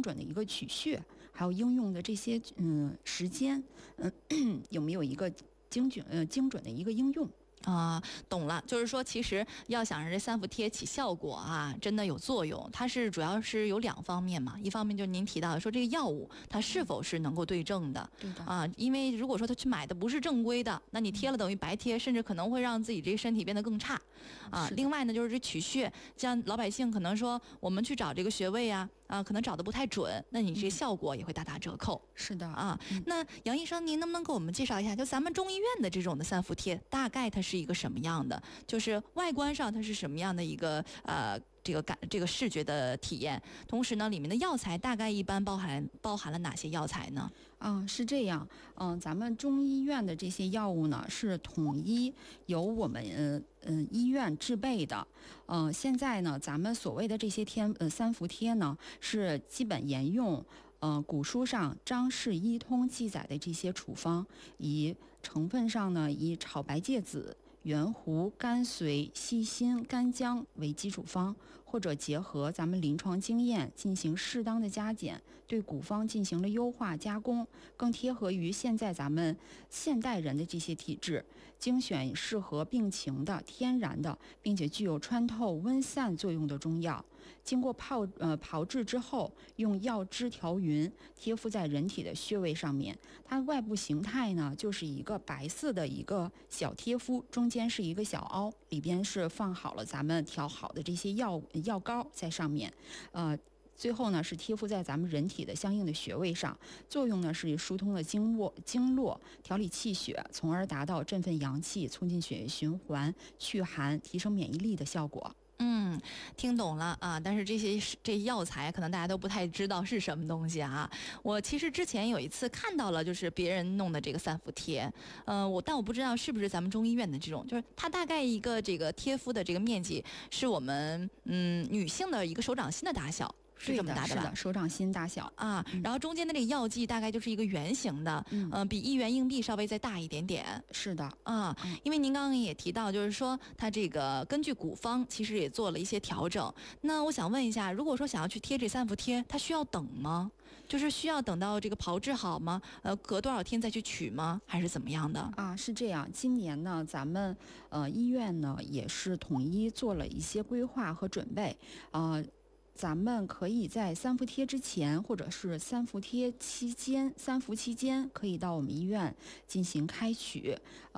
准的一个取穴，还有应用的这些时间，有没有一个精准的一个应用？ 懂了，就是说，其实要想让这三伏贴起效果啊，真的有作用，它是主要是有2方面嘛。一方面就是您提到的说这个药物它是否是能够对症的， 对的因为如果说他去买的不是正规的，那你贴了等于白贴，甚至可能会让自己这个身体变得更差另外呢，就是这取穴，像老百姓可能说我们去找这个穴位可能找的不太准，那你这效果也会大打折扣。 是的那杨医生，您能不能给我们介绍一下，就咱们中医院的这种的三伏贴，大概它是一个什么样的？就是外观上它是什么样的一个这个视觉的体验？同时呢，里面的药材大概一般包含了哪些药材呢？ 是这样，咱们中医院的这些药物呢是统一由我们医院制备的。现在呢，咱们所谓的这些三伏贴呢是基本沿用古书上张氏医通记载的这些处方，以成分上呢以炒白芥子、圆胡、甘遂、细辛、干姜为基础方，或者结合咱们临床经验进行适当的加减，对古方进行了优化加工，更贴合于现在咱们现代人的这些体质，精选适合病情的天然的，并且具有穿透温散作用的中药，经过炮制之后，用药汁调匀，贴敷在人体的穴位上面。它外部形态呢就是一个白色的一个小贴敷，中间是一个小凹，里边是放好了咱们调好的这些药膏在上面，最后呢是贴敷在咱们人体的相应的穴位上，作用呢是疏通了经络，调理气血，从而达到振奋阳气、促进血液循环、祛寒、提升免疫力的效果。 听懂了但是这药材可能大家都不太知道是什么东西我其实之前有一次看到了，就是别人弄的这个三伏贴，但我不知道是不是咱们中医院的这种，就是它大概一个这个贴敷的这个面积是我们女性的一个手掌心的大小。是这么大的吧？ 是的，手掌心大小然后中间的这个药剂大概就是一个圆形的，比1元硬币稍微再大一点点。 是的因为您刚刚也提到，就是说它这个根据古方其实也做了一些调整。那我想问一下，如果说想要去贴这三伏贴，它需要等吗？就是需要等到这个炮制好吗？隔多少天再去取吗？还是怎么样的？ 是这样。今年呢，咱们医院呢也是统一做了一些规划和准备咱们可以在三伏贴之前，或者是三伏期间，可以到我们医院进行开取。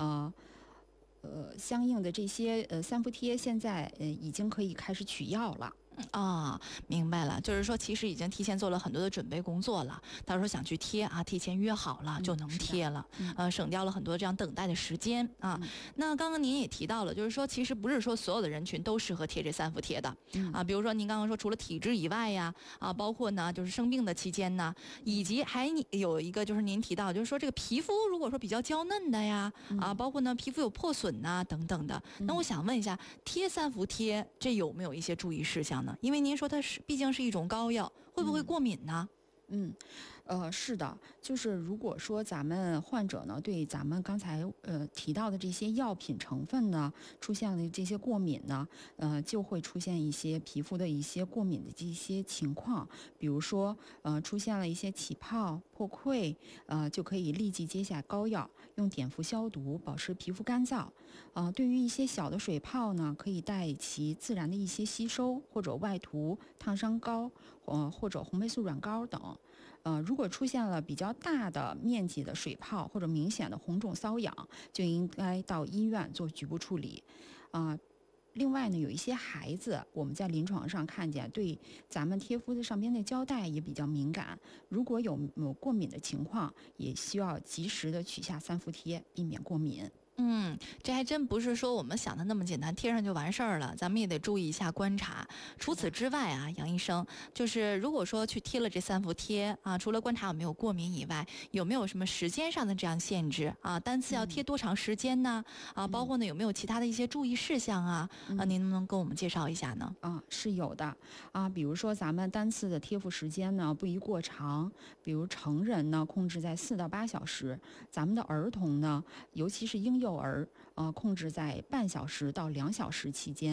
相应的这些三伏贴现在已经可以开始取药了。 明白了，就是说其实已经提前做了很多的准备工作了，到时候想去贴提前约好了就能贴了，省掉了很多这样等待的时间那刚刚您也提到了，就是说其实不是说所有的人群都适合贴这三伏贴的比如说您刚刚说除了体质以外呀包括呢就是生病的期间呢，以及还有一个就是您提到就是说这个皮肤如果说比较娇嫩的呀包括呢皮肤有破损等等的，那我想问一下，贴三伏贴这有没有一些注意事项呢？因为您说它毕竟是一种膏药，会不会过敏呢？ 是的，就是如果说咱们患者呢对咱们刚才提到的这些药品成分呢出现了这些过敏呢，就会出现一些皮肤的一些过敏的这些情况，比如说出现了一些起泡、破溃，就可以立即接下膏药，用碘伏消毒，保持皮肤干燥。对于一些小的水泡呢，可以带其自然的一些吸收，或者外涂烫伤膏，或者红霉素软膏等。如果出现了比较大的面积的水泡或者明显的红肿瘙痒，就应该到医院做局部处理。另外呢，有一些孩子，我们在临床上看见对咱们贴敷的上边的胶带也比较敏感，如果有过敏的情况，也需要及时的取下三伏贴，避免过敏。 这还真不是说我们想的那么简单，贴上就完事儿了，咱们也得注意一下观察。除此之外杨医生，就是如果说去贴了这三伏贴除了观察有没有过敏以外，有没有什么时间上的这样限制单次要贴多长时间呢？包括呢有没有其他的一些注意事项您能不能跟我们介绍一下呢？ 是有的比如说咱们单次的贴敷时间呢不宜过长，比如成人呢控制在4到8小时，咱们的儿童呢，尤其是婴幼儿控制在半小时到2小时期间。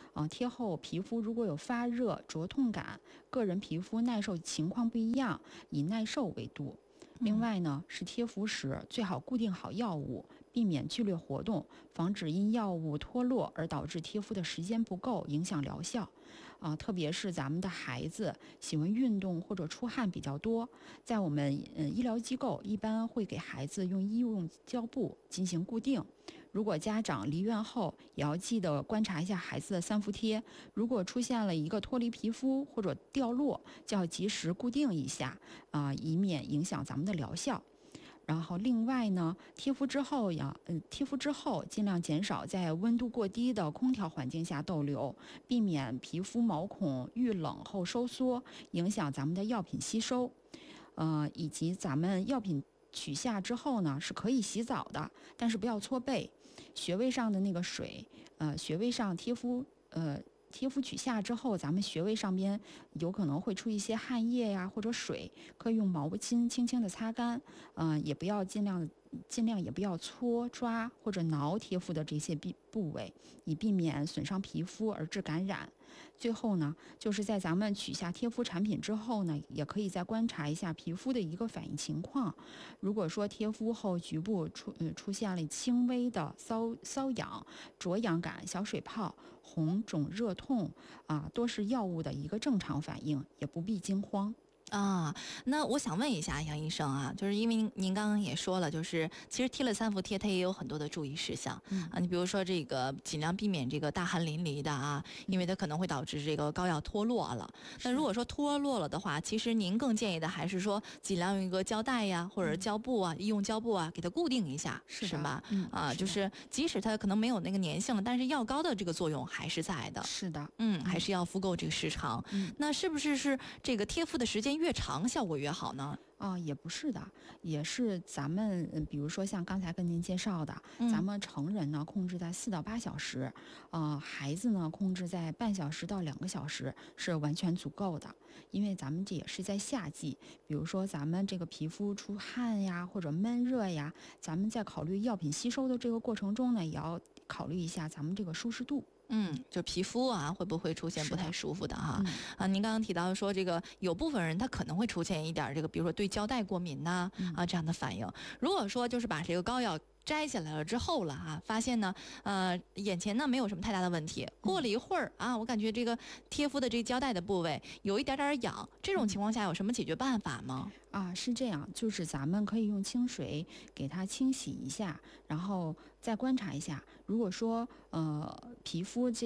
贴后皮肤如果有发热、灼痛感，个人皮肤耐受情况不一样，以耐受为度。另外呢，是贴服时最好固定好药物，避免剧烈活动，防止因药物脱落而导致贴敷的时间不够，影响疗效。特别是咱们的孩子喜欢运动或者出汗比较多，在我们医疗机构一般会给孩子用医用胶布进行固定。如果家长离院后，也要记得观察一下孩子的三伏贴，如果出现了一个脱离皮肤或者掉落，就要及时固定一下，以免影响咱们的疗效。然后另外呢，贴敷之后尽量减少在温度过低的空调环境下逗留，避免皮肤毛孔遇冷后收缩，影响咱们的药品吸收。以及咱们药品取下之后呢，是可以洗澡的，但是不要搓背。穴位上的那个水，穴位上贴敷取下之后，咱们穴位上边有可能会出一些汗液呀或者水，可以用毛巾轻轻的擦干，也不要尽量也不要搓抓或者挠贴敷的这些部位，以避免损伤皮肤而致感染。最后呢，就是在咱们取下贴敷产品之后呢，也可以再观察一下皮肤的一个反应情况。如果说贴敷后局部出现了轻微的瘙痒、灼痒感、小水泡、红肿热痛多是药物的一个正常反应，也不必惊慌。 那我想问一下杨医生啊，就是因为您刚刚也说了，就是其实贴了三伏贴，它也有很多的注意事项你比如说这个尽量避免这个大汗淋漓的因为它可能会导致这个膏药脱落了。那如果说脱落了的话，其实您更建议的还是说尽量用一个胶带呀，或者胶布医用胶布给它固定一下，是吧？就是即使它可能没有那个粘性了，但是药膏的这个作用还是在的。 是的， 还是要敷够这个时长。那是不是这个贴敷的时间越长效果越好呢？ 也不是的，也是咱们比如说像刚才跟您介绍的，咱们成人呢控制在4到8小时，孩子呢控制在半小时到2个小时是完全足够的。因为咱们这也是在夏季，比如说咱们这个皮肤出汗呀或者闷热呀，咱们在考虑药品吸收的这个过程中呢，也要考虑一下咱们这个舒适度。 就皮肤会不会出现不太舒服的您刚刚提到说这个有部分人他可能会出现一点这个，比如说对胶带过敏这样的反应。如果说就是把这个膏药摘下来了之后了发现呢眼前呢没有什么太大的问题，过了一会儿我感觉这个贴敷的这个胶带的部位有一点点痒，这种情况下有什么解决办法吗？ 是这样，就是咱们可以用清水给它清洗一下，然后再观察一下。如果说皮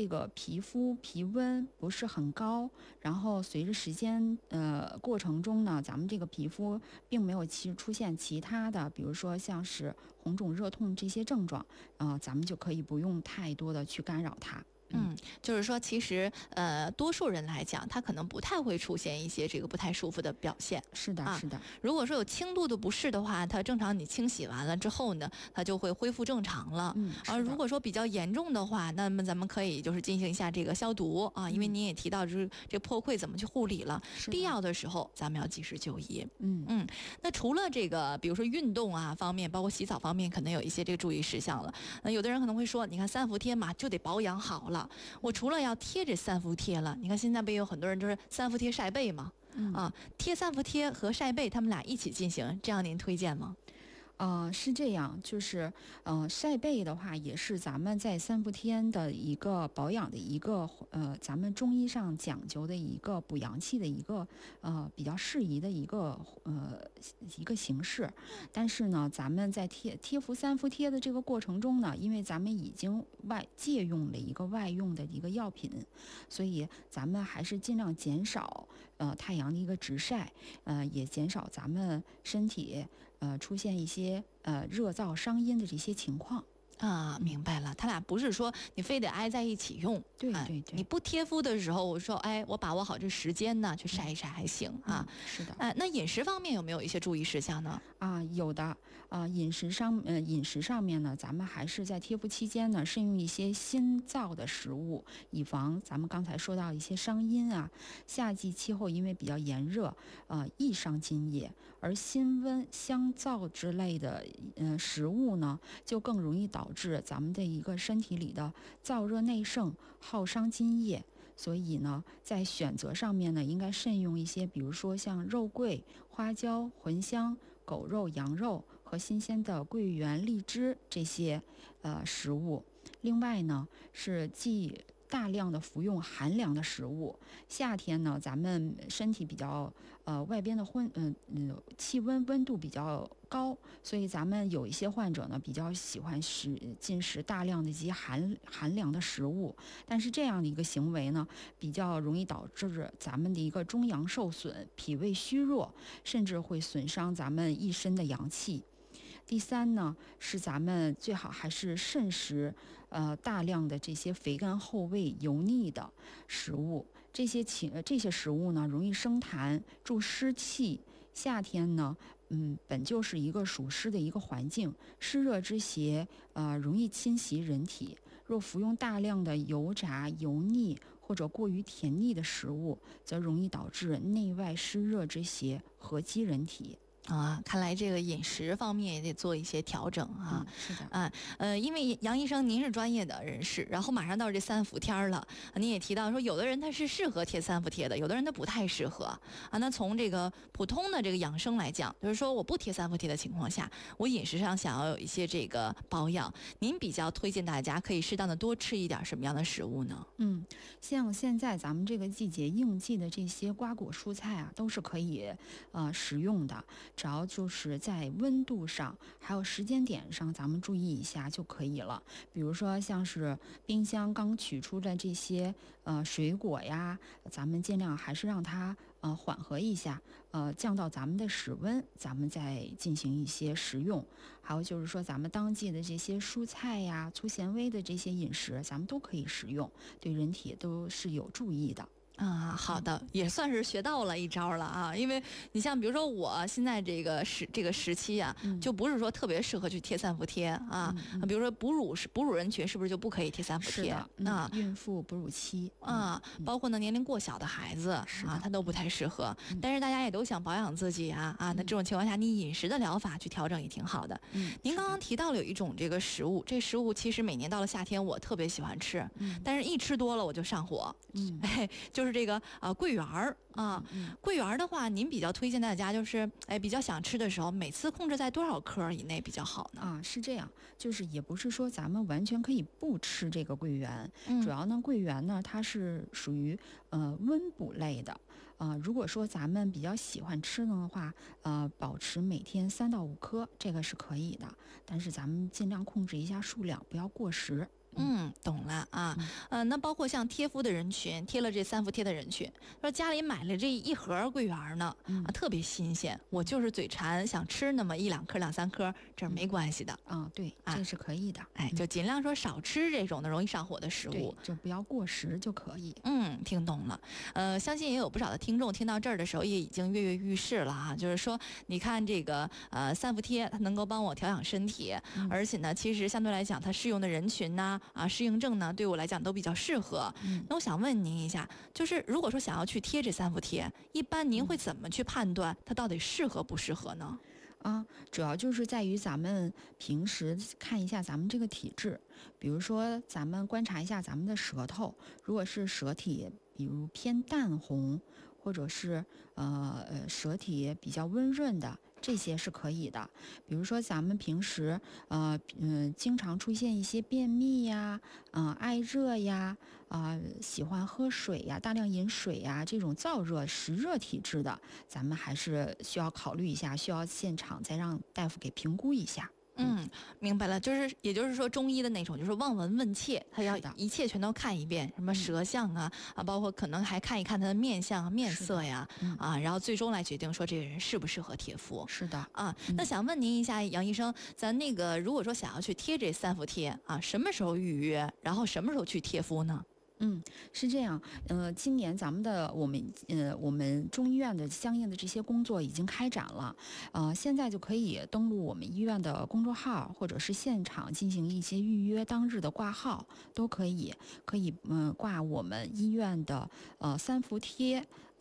温不是很高，然后随着时间过程中呢，咱们这个皮肤并没有出现其他的，比如说像是红肿热痛这些症状，咱们就可以不用太多的去干扰它。 就是说其实多数人来讲他可能不太会出现一些这个不太舒服的表现。 是的，是的。 如果说有轻度的不适的话，它正常你清洗完了之后呢，它就会恢复正常了。而如果说比较严重的话，那么咱们可以就是进行一下这个消毒因为您也提到就是这破溃怎么去护理了，必要的时候咱们要及时就医。那除了这个比如说运动方面，包括洗澡方面可能有一些这个注意事项了。那有的人可能会说，你看三伏贴嘛就得保养好了，我除了要贴这三伏贴了，你看现在不也有很多人就是三伏贴晒背嘛贴三伏贴和晒背他们俩一起进行，这样您推荐吗？ 是这样，就是晒背的话，也是咱们在三伏天的一个保养的一个咱们中医上讲究的一个补阳气的一个比较适宜的一个形式。但是呢，咱们在贴敷三伏贴的这个过程中呢，因为咱们已经借用了一个外用的一个药品，所以咱们还是尽量减少太阳的一个直晒，也减少咱们身体出现一些热燥伤阴的这些情况。 明白了，他俩不是说你非得挨在一起用。 对对对， 你不贴敷的时候，我说我把握好这时间呢，去晒一晒还行是的。 那饮食方面有没有一些注意事项呢？ 有的饮食上面呢，咱们还是在贴敷期间呢，慎用一些辛燥的食物，以防咱们刚才说到一些伤阴夏季气候因为比较炎热易伤津液，而辛温香燥之类的食物呢，就更容易导导致咱们的一个身体里的燥热内盛，耗伤津液。所以呢，在选择上面呢，应该慎用一些，比如说像肉桂、花椒、茴香、狗肉、羊肉和新鲜的桂圆、荔枝这些食物。另外呢，是忌大量的服用寒凉的食物。夏天呢，咱们身体比较外边的气温度比较高，所以咱们有一些患者呢比较喜欢进食大量的及寒凉的食物，但是这样的一个行为呢，比较容易导致咱们的一个中阳受损，脾胃虚弱，甚至会损伤咱们一身的阳气。第三呢，是咱们最好还是慎食大量的这些肥甘厚味、油腻的食物。这些食物呢，容易生痰、助湿气。夏天呢，本就是一个属湿的一个环境，湿热之邪容易侵袭人体。若服用大量的油炸、油腻或者过于甜腻的食物，则容易导致内外湿热之邪合击人体。 看来这个饮食方面也得做一些调整啊。 是的。 因为杨医生您是专业的人士，然后马上到这三伏天了，您也提到说有的人他是适合贴三伏贴的，有的人他不太适合啊。那从这个普通的这个养生来讲，就是说我不贴三伏贴的情况下，我饮食上想要有一些这个保养，您比较推荐大家可以适当的多吃一点什么样的食物呢？ 像现在咱们这个季节应季的这些瓜果蔬菜啊，都是可以食用的。只要就是在温度上还有时间点上咱们注意一下就可以了。比如说像是冰箱刚取出的这些水果呀，咱们尽量还是让它缓和一下，降到咱们的室温，咱们再进行一些食用。还有就是说咱们当季的这些蔬菜呀、粗纤维的这些饮食，咱们都可以食用，对人体都是有助益的。 好的，也算是学到了一招了啊。因为你像比如说我现在这个时期啊，就不是说特别适合去贴三伏贴啊。比如说哺乳人群是不是就不可以贴三伏贴啊？孕妇、哺乳期包括呢年龄过小的孩子他都不太适合。但是大家也都想保养自己那这种情况下，你饮食的疗法去调整也挺好的。您刚刚提到了有一种这个食物，这食物其实每年到了夏天我特别喜欢吃，但是一吃多了我就上火。就是这个桂圆儿桂圆儿的话，您比较推荐大家就是比较想吃的时候，每次控制在多少克以内比较好呢？ 是这样，就是也不是说咱们完全可以不吃这个桂圆，主要呢桂圆呢它是属于温补类的。如果说咱们比较喜欢吃的话，保持每天3到5颗，这个是可以的，但是咱们尽量控制一下数量，不要过食。 懂了那包括像贴敷的人群，贴了这三伏贴的人群，说家里买了这一盒桂圆呢，特别新鲜，我就是嘴馋想吃那么1、2颗、2、3颗，这是没关系的。 对，这是可以的。 就尽量说少吃这种的容易上火的食物， 就不要过食就可以。 听懂了。相信也有不少的听众听到这儿的时候也已经跃跃欲试了就是说你看这个三伏贴它能够帮我调养身体，而且呢其实相对来讲它适用的人群呢适应症呢对我来讲都比较适合。那我想问您一下，就是如果说想要去贴这三伏贴，一般您会怎么去判断它到底适合不适合呢？ 主要就是在于咱们平时看一下咱们这个体质，比如说咱们观察一下咱们的舌头，如果是舌体比如偏淡红，或者是舌体比较温润的，这些是可以的。比如说咱们平时经常出现一些便秘呀、爱热呀、喜欢喝水呀、大量饮水呀，这种燥热实热体质的，咱们还是需要考虑一下，需要现场再让大夫给评估一下。 明白了，也就是说中医的那种，就是望闻问切，他要一切全都看一遍，什么舌象包括可能还看一看他的面相、面色呀，然后最终来决定说这个人适不适合贴敷。 是的那想问您一下，杨医生，咱那个如果说想要去贴这三伏贴什么时候预约，然后什么时候去贴敷呢？ 是这样。今年咱们的我们中医院的相应的这些工作已经开展了。现在就可以登录我们医院的公众号，或者是现场进行一些预约，当日的挂号都可以。挂我们医院的三伏贴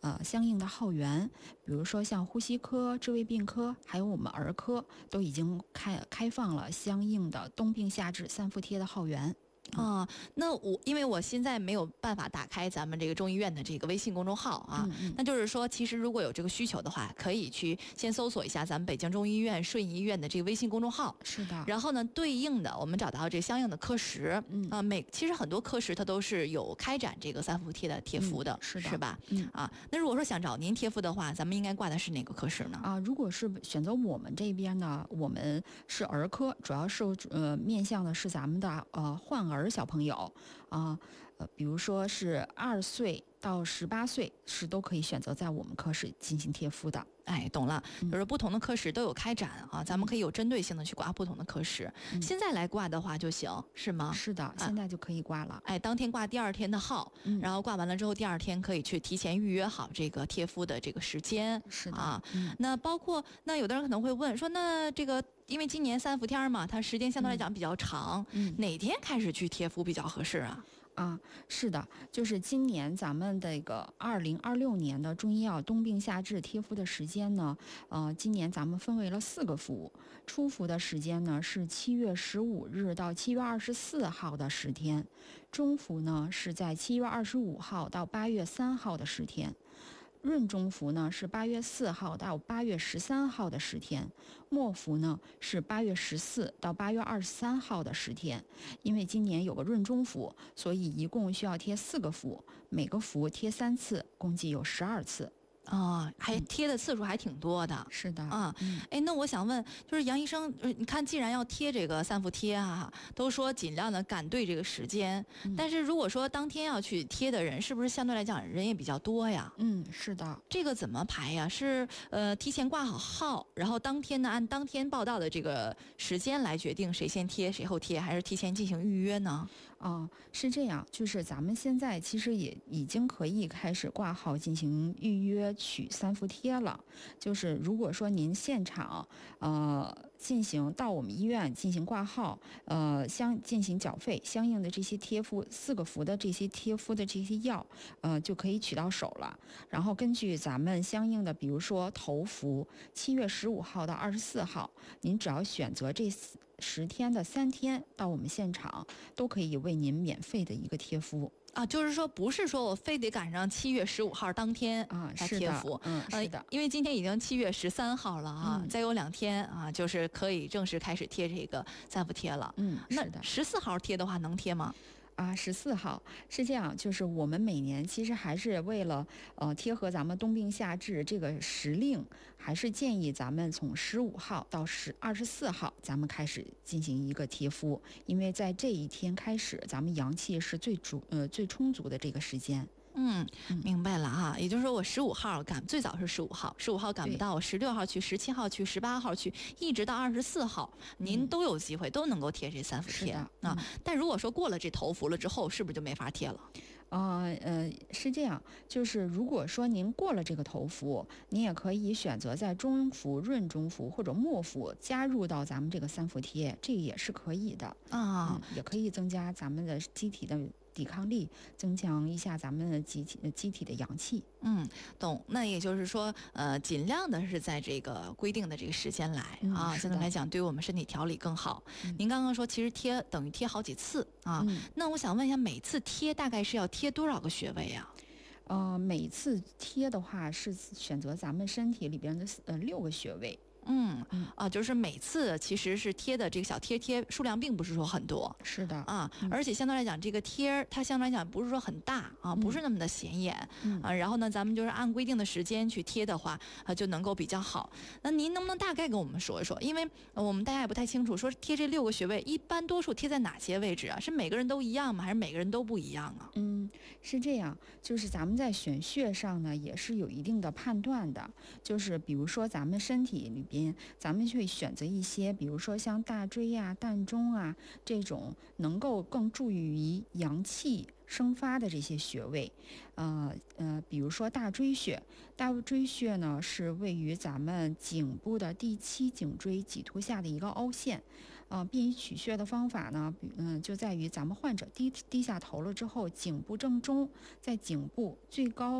相应的号源，比如说像呼吸科、治胃病科，还有我们儿科，都已经开放了相应的冬病夏治三伏贴的号源。 啊，那因为我现在没有办法打开咱们这个中医院的这个微信公众号啊，那就是说，其实如果有这个需求的话，可以去先搜索一下咱们北京中医院顺义医院的这个微信公众号。 是的。 然后呢，对应的我们找到这相应的科室，其实很多科室它都是有开展这个三伏贴的贴敷的， 是的， 是吧？那如果说想找您贴敷的话，咱们应该挂的是哪个科室呢？ 如果是选择我们这边呢，我们是儿科，主要是面向的是咱们的患儿小朋友比如说是2岁到18岁是都可以选择在我们科室进行贴敷的。 哎，懂了，就是不同的科室都有开展咱们可以有针对性的去挂不同的科室。现在来挂的话就行，是吗？ 是的，现在就可以挂了。 哎，当天挂第2天的号，然后挂完了之后，第2天可以去提前预约好这个贴敷的这个时间。 是的那包括那有的人可能会问说，那这个因为今年3伏天嘛，它时间相对来讲比较长，哪天开始去贴敷比较合适啊？ 是的，就是今年咱们这个2026年的中医药冬病夏治贴敷的时间呢，今年咱们分为了4个伏，初伏的时间呢是7月15日到7月24号的10天，中伏呢是在7月25号到8月3号的10天。闰中伏呢是8月4号到8月13号的10天，末伏呢是8月14到8月23号的10天。因为今年有个闰中伏，所以一共需要贴4个伏，每个伏贴3次，共计有12次。 还贴的次数还挺多的。 是的那我想问，就是杨医生，你看，既然要贴这个三伏贴都说尽量的赶对这个时间，但是如果说当天要去贴的人，是不是相对来讲人也比较多呀？ 是的。 这个怎么排呀？是提前挂好号，然后当天呢按当天报到的这个时间来决定谁先贴谁后贴，还是提前进行预约呢？ 是这样，就是咱们现在其实也已经可以开始挂号进行预约取三伏贴了。就是如果说您现场进行到我们医院进行挂号，进行缴费，相应的这些贴敷4个伏的这些贴敷的这些药，就可以取到手了。然后根据咱们相应的，比如说头伏7月15号到24号，您只要选择这10天的3天到我们现场，都可以为您免费的一个贴敷。 就是说不是说我非得赶上7月15号当天来贴敷， 是的， 因为今天已经7月13号了再有2天就是可以正式开始贴这个三伏贴了。 是的。 14号贴的话能贴吗 ？14号是这样，就是我们每年其实还是为了贴合咱们冬病夏治这个时令，还是建议咱们从15号到24号咱们开始进行一个贴敷，因为在这一天开始，咱们阳气是最充足的这个时间。 明白了也就是说我15号最早是15号赶不到，我16号去，17号去，18号去，一直到24号，您都有机会都能够贴这三伏贴但如果说过了这头伏了之后，是不是就没法贴了？ 是这样，就是如果说您过了这个头伏，您也可以选择在中伏、闰中伏或者末伏加入到咱们这个三伏贴，这个也是可以的也可以增加咱们的机体的抵抗力，增强一下咱们的机体的阳气。 懂。那也就是说，尽量的是在这个规定的这个时间来相对来讲，对于我们身体调理更好。您刚刚说，其实贴等于贴好几次那我想问一下，每次贴大概是要贴多少个穴位啊？ 每次贴的话是选择咱们身体里边的6个穴位。 就是每次其实是贴的这个小贴数量并不是说很多， 是的而且相对来讲这个贴它相对来讲不是说很大不是那么的显眼然后呢咱们就是按规定的时间去贴的话就能够比较好。那您能不能大概跟我们说一说，因为我们大家也不太清楚，说贴这6个穴位一般多数贴在哪些位置是每个人都一样吗？还是每个人都不一样是这样，就是咱们在选穴上呢也是有一定的判断的，就是比如说咱们身体里边咱们会选择一些，比如说像大椎膻中这种能够更助于阳气生发的这些穴位。比如说大椎穴呢是位于咱们颈部的第7颈椎棘突下的一个凹陷。便于取穴的方法呢，就在于咱们患者低下头了之后，颈部正中，在颈部最高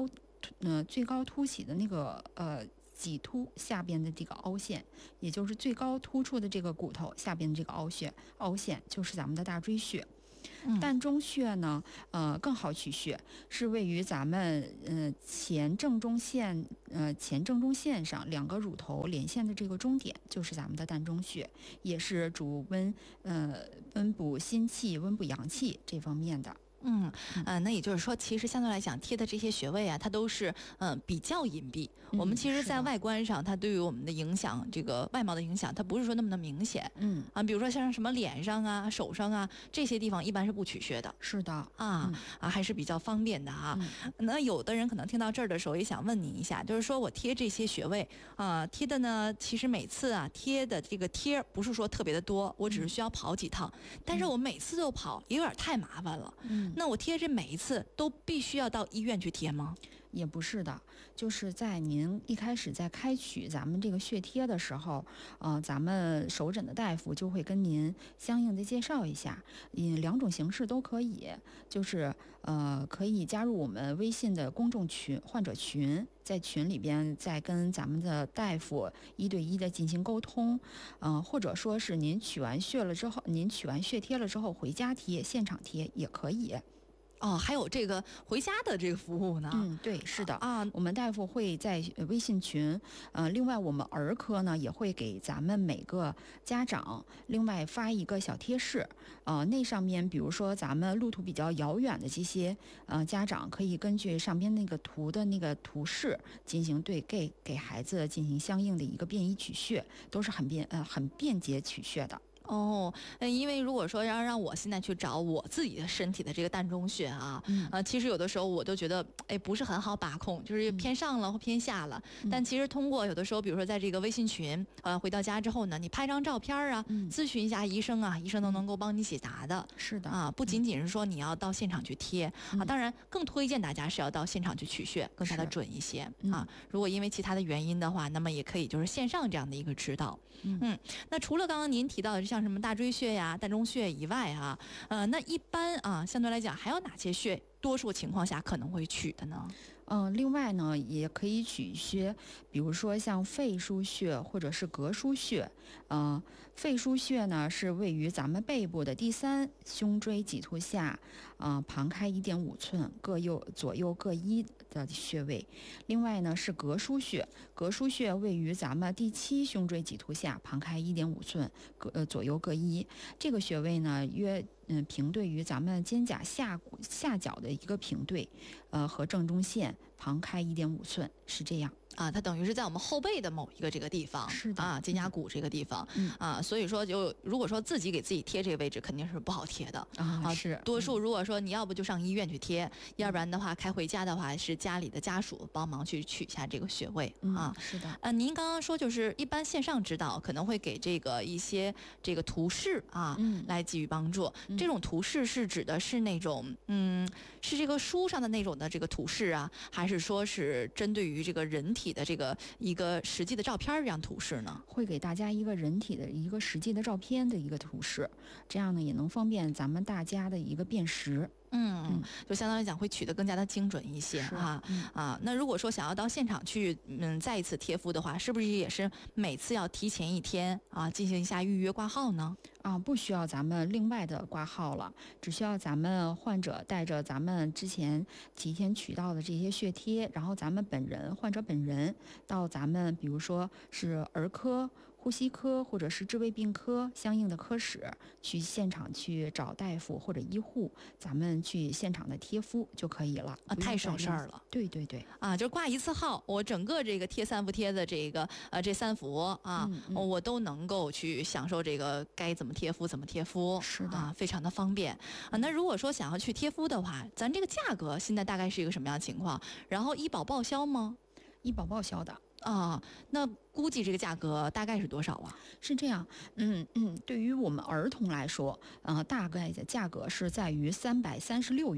最高凸起的那个脊突下边的这个凹陷，也就是最高突出的这个骨头下边的这个凹陷，就是咱们的大椎穴。膻中穴呢，更好取穴，是位于咱们前正中线上2个乳头连线的这个中点，就是咱们的膻中穴，也是主温补心气、温补阳气这方面的。 那也就是说，其实相对来讲，贴的这些穴位啊，它都是比较隐蔽。我们其实，在外观上，它对于我们的影响，这个外貌的影响，它不是说那么的明显。比如说像什么脸上啊、手上啊这些地方，一般是不取穴的。 是的， 还是比较方便的哈。那有的人可能听到这儿的时候，也想问你一下，就是说我贴这些穴位贴的呢，其实每次贴的这个贴不是说特别的多，我只是需要跑几趟，但是我每次都跑，也有点太麻烦了。那我贴这每一次都必须要到医院去贴吗？ 也不是的，就是在您一开始在开取咱们这个血贴的时候，咱们手诊的大夫就会跟您相应的介绍一下，2种形式都可以，就是可以加入我们微信的公众群、患者群，在群里边再跟咱们的大夫1对1的进行沟通，或者说是您取完血贴了之后回家贴、现场贴也可以。 还有这个回家的这个服务呢？ 对，是的我们大夫会在微信群，另外我们儿科呢也会给咱们每个家长另外发一个小贴士，那上面比如说咱们路途比较遥远的这些家长，可以根据上边那个图的那个图示进行给孩子进行相应的一个便衣取穴，都是很便捷取穴的。 因为如果说让我现在去找我自己的身体的这个膻中穴其实有的时候我都觉得不是很好把控，就是偏上了或偏下了。但其实通过有的时候，比如说在这个微信群，回到家之后呢，你拍张照片咨询一下医生医生都能够帮你解答的。 是的不仅仅是说你要到现场去贴当然更推荐大家是要到现场去取穴，更加的准一些如果因为其他的原因的话，那么也可以就是线上这样的一个指导。那除了刚刚您提到的像什么大椎穴呀、膻中穴以外那一般相对来讲还有哪些穴多数情况下可能会取的呢？ 另外呢，也可以取一些，比如说像肺腧穴或者是膈腧穴。肺腧穴呢是位于咱们背部的第3胸椎棘突下，旁开1.5寸，左右各1的穴位。另外呢是膈腧穴，膈腧穴位于咱们第7胸椎棘突下，旁开1.5寸，左右各1。这个穴位呢约平对于咱们肩胛下角的一个平对，和正中线旁开1.5寸，是这样。 它等于是在我们后背的某一个这个地方， 是的肩胛骨这个地方，所以说就如果说自己给自己贴这个位置，肯定是不好贴的是多数如果说你要不就上医院去贴，要不然的话开回家的话是家里的家属帮忙去取一下这个穴位是的您刚刚说就是一般线上指导可能会给这个一些这个图示来给予帮助，这种图示是指的是那种是这个书上的那种的这个图示还是说是针对于这个人体的这个一个实际的照片这样图示呢？ 会给大家一个人体的一个实际的照片的一个图示，这样呢也能方便咱们大家的一个辨识。 就相当于讲会取得更加的精准一些那如果说想要到现场去再一次贴敷的话，是不是也是每次要提前1天进行一下预约挂号呢？ 不需要咱们另外的挂号了，只需要咱们患者带着咱们之前提前取到的这些血贴，然后咱们患者本人到咱们比如说是儿科、呼吸科或者是治胃病科相应的科室去现场去找大夫或者医护，咱们去现场的贴敷就可以了太省事儿了。 对对对就挂一次号，我整个这个贴3伏贴的这个这3伏我都能够去享受这个该怎么贴敷怎么贴敷， 是的非常的方便那如果说想要去贴敷的话，咱这个价格现在大概是一个什么样的情况？然后医保报销吗？ 医保报销的那估计这个价格大概是多少是这样，对于我们儿童来说，大概的价格是在于336元。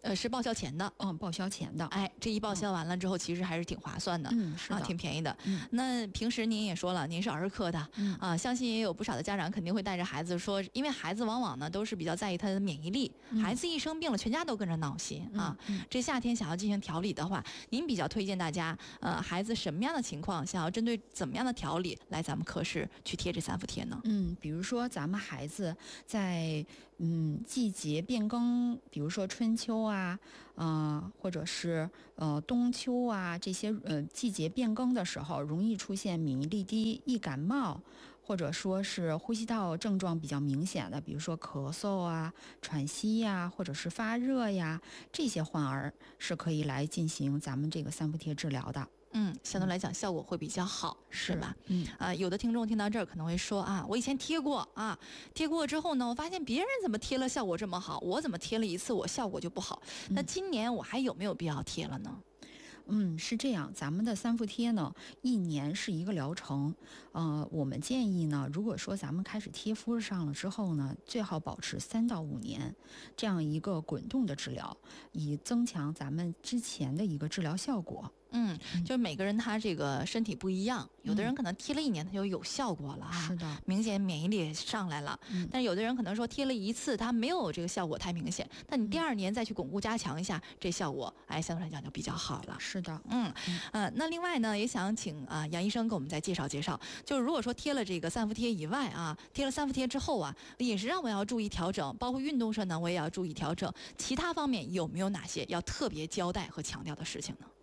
是报销前的。 报销前的。 哎，这一报销完了之后，其实还是挺划算的。 是的， 挺便宜的。那平时您也说了，您是儿科的。相信也有不少的家长肯定会带着孩子说，因为孩子往往呢都是比较在意他的免疫力，孩子一生病了，全家都跟着闹心啊。这夏天想要进行调理的话，您比较推荐大家，孩子什么样的情况想要针对怎么样的调理来咱们科室去贴这3伏贴呢？ 比如说咱们孩子在季节变更，比如说春秋啊，或者是冬秋啊，这些季节变更的时候，容易出现免疫力低、易感冒，或者说是呼吸道症状比较明显的，比如说咳嗽啊、喘息呀，或者是发热呀，这些患儿是可以来进行咱们这个3伏贴治疗的。 相对来讲效果会比较好，是吧？有的听众听到这儿可能会说啊，我以前贴过啊，贴过之后呢，我发现别人怎么贴了效果这么好，我怎么贴了一次我效果就不好？那今年我还有没有必要贴了呢？ 是这样，咱们的3伏贴呢，1年是一个疗程。我们建议呢，如果说咱们开始贴敷上了之后呢，最好保持3到5年这样一个滚动的治疗，以增强咱们之前的一个治疗效果。 就是每个人他这个身体不一样，有的人可能贴了1年他就有效果了是的， 明显免疫力也上来了。但是有的人可能说贴了1次，他没有这个效果太明显，但你第2年再去巩固加强一下，这效果相对来讲就比较好了。 是的， 那另外呢，也想请杨医生给我们再介绍介绍，就是如果说贴了这个3伏贴以外啊，贴了3伏贴之后啊，饮食上我要注意调整，包括运动上呢我也要注意调整，其他方面有没有哪些要特别交代和强调的事情呢？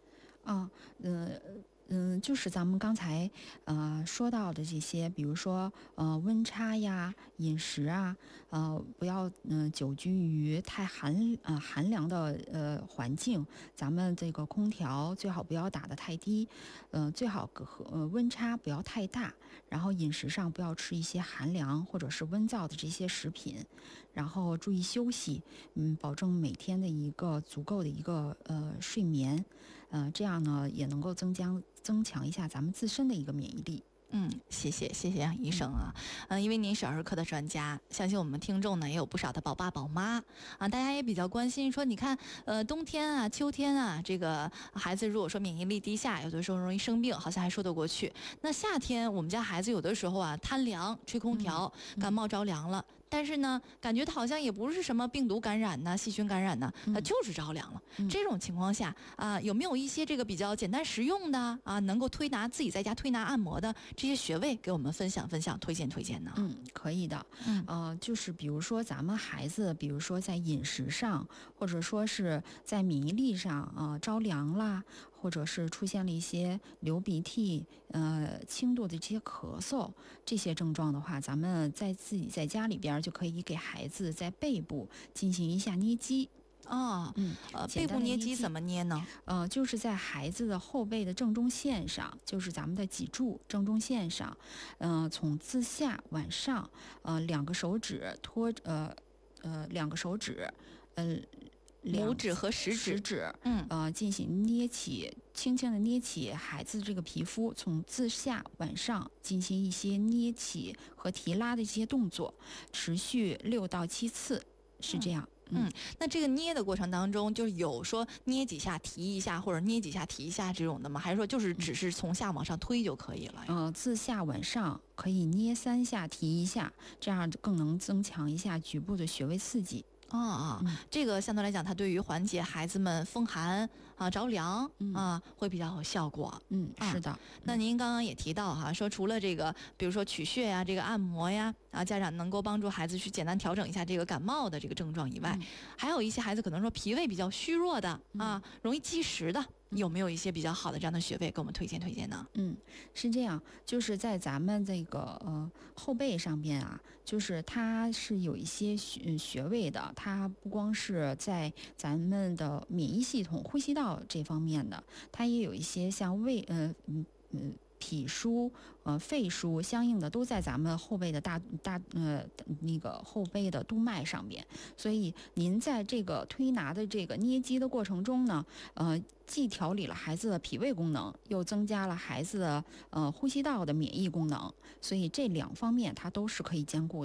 就是咱们刚才说到的这些，比如说温差呀、饮食啊，不要久居于太寒凉的环境，咱们这个空调最好不要打得太低，最好温差不要太大，然后饮食上不要吃一些寒凉或者是温燥的这些食品，然后注意休息，保证每天的一个足够的一个睡眠。这样呢也能够增强一下咱们自身的一个免疫力。 谢谢杨医生啊。因为您是儿科的专家，相信我们听众呢也有不少的宝爸宝妈啊，大家也比较关心说，你看冬天啊、秋天啊，这个孩子如果说免疫力低下，有的时候容易生病，好像还说得过去。那夏天我们家孩子有的时候啊贪凉，吹空调，感冒着凉了。但是呢，感觉他好像也不是什么病毒感染呐、细菌感染呐，就是着凉了。这种情况下有没有一些这个比较简单实用的能够自己在家推拿按摩的这些穴位给我们分享分享、推荐推荐呢？ 可以的。就是比如说咱们孩子，比如说在饮食上，或者说是在免疫力上着凉啦，或者是出现了一些流鼻涕、轻度的这些咳嗽这些症状的话，咱们自己在家里边就可以给孩子在背部进行一下捏肌。 背部捏肌怎么捏呢？ 就是在孩子的后背的正中线上，就是咱们的脊柱正中线上，从自下往上，2个手指2个手指， 拇指和食指， 进行捏起，轻轻的捏起孩子这个皮肤，从自下往上进行一些捏起和提拉的一些动作，持续6到7次，是这样。 那这个捏的过程当中，就有说捏几下提一下，或者捏几下提一下这种的吗？还是说就是只是从下往上推就可以了？ 自下往上可以捏3下提1下，这样更能增强一下局部的穴位刺激。 这个相对来讲，它对于缓解孩子们风寒着凉会比较有效果。 是的。 那您刚刚也提到说除了这个，比如说取穴呀、这个按摩呀，家长能够帮助孩子去简单调整一下这个感冒的这个症状以外，还有一些孩子可能说脾胃比较虚弱的容易积食的。有没有一些比较好的这样的穴位给我们推荐推荐呢？ 是这样，就是在咱们这个后背上边就是它是有一些穴位的，它不光是在咱们的免疫系统、呼吸道这方面的，它也有一些像脾腧、肺腧相应的都在咱们后背的那个后背的督脉上边，所以您在这个推拿的这个捏肌的过程中呢，既调理了孩子的脾胃功能，又增加了孩子的呼吸道的免疫功能，所以这2方面它都是可以兼顾的。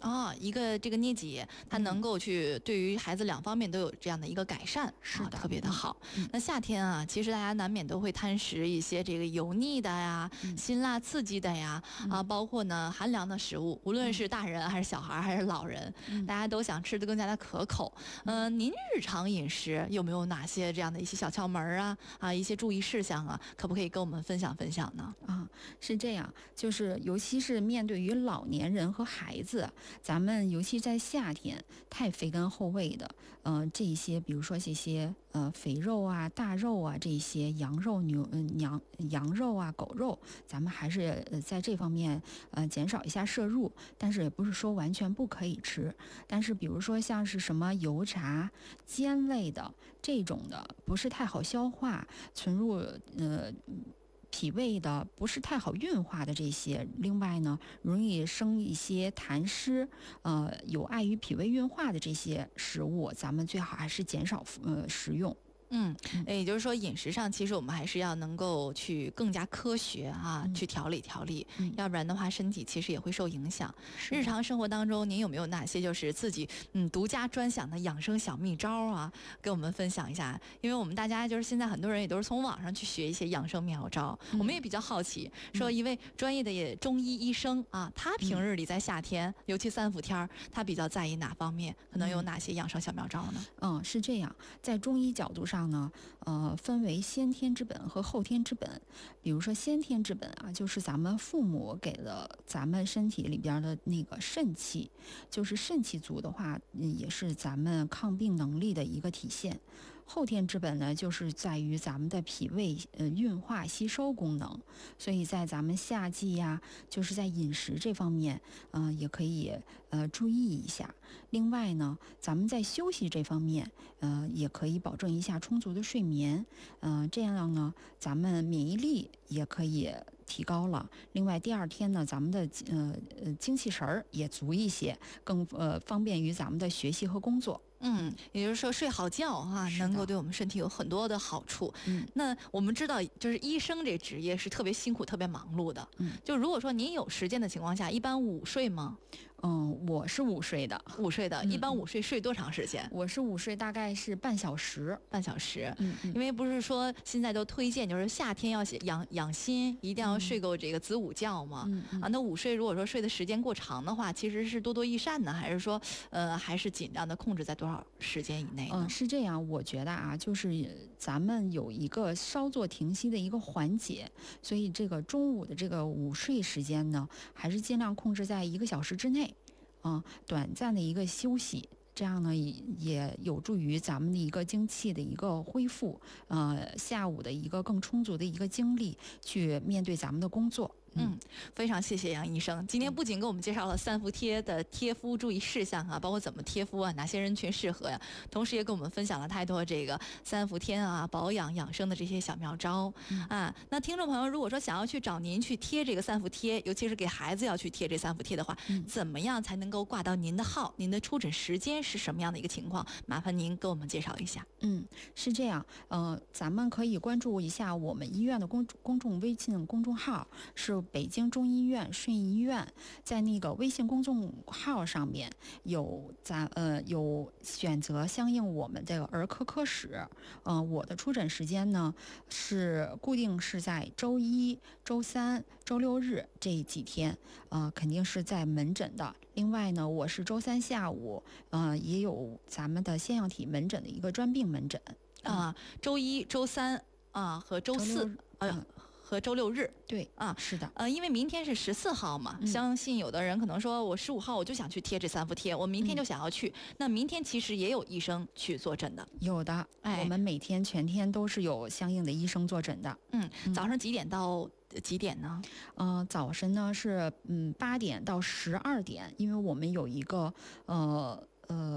一个这个捏脊，它能够去对于孩子两方面都有这样的一个改善， 是的， 特别的好。那夏天啊，其实大家难免都会贪食一些这个油腻的呀、辛辣刺激的呀，包括呢寒凉的食物，无论是大人还是小孩还是老人，大家都想吃得更加的可口。您日常饮食有没有哪些这样的一些小窍门一些注意事项啊？可不可以跟我们分享分享呢？ 是这样，就是尤其是面对于老年人和孩子，咱们尤其在夏天，太肥甘厚味的，这一些，比如说这些肥肉啊、大肉啊，这些羊肉、羊肉啊、狗肉，咱们还是在这方面减少一下摄入，但是也不是说完全不可以吃。但是比如说像是什么油炸、煎类的这种的，不是太好消化，存入脾胃的不是太好运化的这些，另外呢，容易生一些痰湿，有碍于脾胃运化的这些食物，咱们最好还是减少食用。 也就是说，饮食上其实我们还是要能够去更加科学去调理调理，要不然的话，身体其实也会受影响。日常生活当中，您有没有哪些就是自己独家专享的养生小秘招啊？跟我们分享一下。因为我们大家就是现在很多人也都是从网上去学一些养生妙招，我们也比较好奇，说一位专业的中医医生他平日里在夏天，尤其3伏天他比较在意哪方面？可能有哪些养生小妙招呢？ 是这样，在中医角度上呢，分为先天之本和后天之本。比如说先天之本就是咱们父母给了咱们身体里边的那个肾气，就是肾气足的话，也是咱们抗病能力的一个体现。后天之本呢，就是在于咱们的脾胃运化吸收功能，所以在咱们夏季呀，就是在饮食这方面，也可以注意一下。另外呢，咱们在休息这方面，也可以保证一下充足的睡眠，这样呢，咱们免疫力也可以提高了。另外，第二天呢，咱们的精气神儿也足一些，更方便于咱们的学习和工作。 也就是说睡好觉能够对我们身体有很多的好处。那我们知道，就是医生这职业是特别辛苦、特别忙碌的。就如果说您有时间的情况下，一般午睡吗？ 我是午睡的。 一般午睡多长时间？ 我是午睡大概是半小时。 因为不是说现在都推荐，就是夏天要养心，一定要睡够这个子午觉嘛。那午睡如果说睡的时间过长的话，其实是多多益善呢，还是说还是尽量的控制在多少时间以内呢？ 是这样，我觉得就是咱们有一个稍作停息的一个缓解，所以这个中午的这个午睡时间呢，还是尽量控制在1个小时之内。短暂的一个休息，这样呢也有助于咱们的一个精气的一个恢复，下午的一个更充足的一个精力去面对咱们的工作。 非常谢谢杨医生。今天不仅给我们介绍了3伏贴的贴敷注意事项包括怎么贴敷哪些人群适合呀，同时也跟我们分享了太多这个3伏天保养养生的这些小妙招。那听众朋友如果说想要去找您去贴这个3伏贴，尤其是给孩子要去贴这3伏贴的话，怎么样才能够挂到您的号？您的出诊时间是什么样的一个情况？麻烦您给我们介绍一下。 是这样，咱们可以关注一下我们医院的公众微信公众号，是北京中医院顺义医院，在那个微信公众号上面有选择相应我们这个儿科科室。我的出诊时间呢是固定是在周1、周3、周6日这几天，肯定是在门诊的。另外呢，我是周3下午，也有咱们的腺样体门诊的一个专病门诊。 周1、周3和周4和周6日。 对是的。 因为明天是14号嘛，相信有的人可能说我15号我就想去贴这3伏贴，我明天就想要去。那明天其实也有医生去坐诊的。 有的，我们每天全天都是有相应的医生坐诊的。 早上几点到几点呢？ 早晨呢是8点到12点，因为我们有一个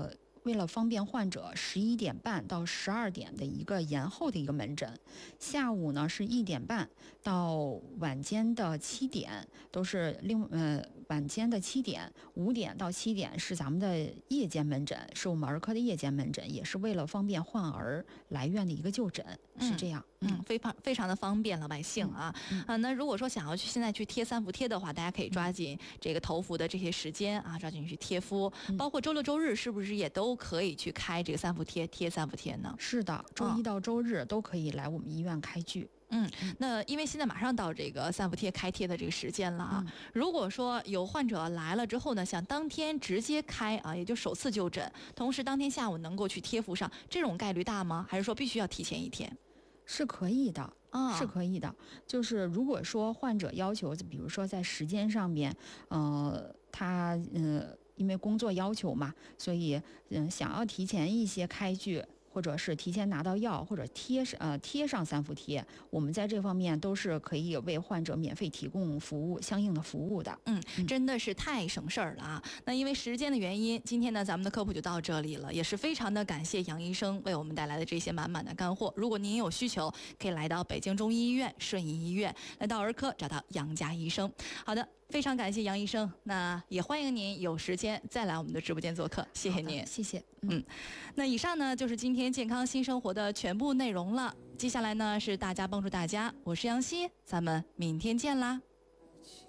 为了方便患者11点半到12点的一个延后的一个门诊，下午呢是1点半到晚间的7点，都是晚间的7点，5点到7点是咱们的夜间门诊，是我们儿科的夜间门诊，也是为了方便患儿来院的一个就诊，是这样。 非常的方便老百姓啊。那如果说想要现在去贴3伏贴的话，大家可以抓紧这个头伏的这些时间啊，抓紧去贴敷。包括周六周日是不是也都可以去开这个3伏贴，贴3伏贴呢？ 是的，周一到周日都可以来我们医院开具。 那因为现在马上到这个3伏贴开贴的这个时间了啊。如果说有患者来了之后呢，想当天直接开啊，也就首次就诊，同时当天下午能够去贴敷上，这种概率大吗？还是说必须要提前1天？ 是可以的，是可以的。就是如果说患者要求，比如说在时间上面，他因为工作要求嘛，所以想要提前一些开具，或者是提前拿到药，或者贴上3伏贴，我们在这方面都是可以为患者免费提供相应的服务的。 真的是太省事儿了啊！那因为时间的原因，今天呢咱们的科普就到这里了，也是非常的感谢杨医生为我们带来的这些满满的干货。如果您有需求，可以来到北京中医医院、顺义医院，来到儿科找到杨家医生。好的，非常感谢杨医生，那也欢迎您有时间再来我们的直播间做客，谢谢您， 谢谢。 那以上呢就是今天健康新生活的全部内容了。接下来呢是大家帮助大家，我是杨希，咱们明天见啦。